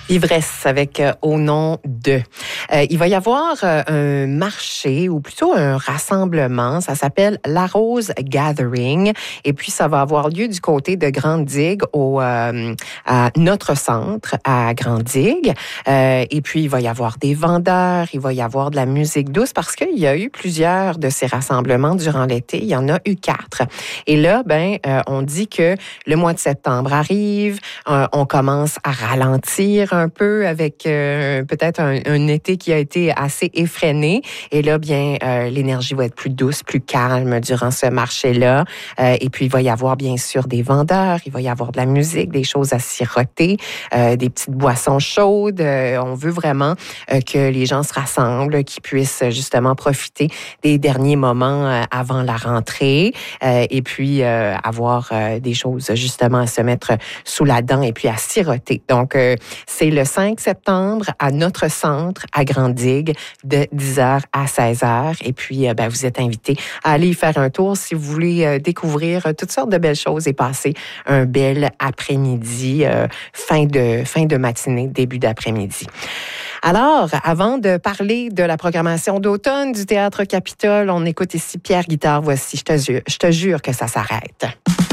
Ivresse avec Au nom de. Il va y avoir un marché ou plutôt un rassemblement. Ça s'appelle La Rose Gathering. Et puis, ça va avoir lieu du côté de Grande-Digue à notre centre à Grande-Digue. Et puis, il va y avoir des vendeurs, il va y avoir de la musique douce parce qu'il y a eu plusieurs de ces rassemblements durant l'été. Il y en a eu 4. Et là, on dit que le mois de septembre arrive, on commence à ralentir un peu avec peut-être un été qui a été assez effréné. Et là, l'énergie va être plus douce, plus calme durant ce marché-là. Et puis, il va y avoir bien sûr des vendeurs, il va y avoir de la musique, des choses à siroter, des petites boissons chaudes. On veut vraiment que les gens se rassemblent, qu'ils puissent justement profiter des derniers moments avant la rentrée. Et puis, avoir des choses justement à se mettre sous la dent et puis à siroter. Donc, c'est le 5 septembre à notre centre à Grande-Digue de 10h à 16h. Et puis, vous êtes invités à aller y faire un tour si vous voulez découvrir toutes sortes de belles choses et passer un bel après-midi, fin de matinée, début d'après-midi. Alors, avant de parler de la programmation d'automne du Théâtre Capitole, on écoute ici Pierre Guitare. Voici, je te jure que ça s'arrête.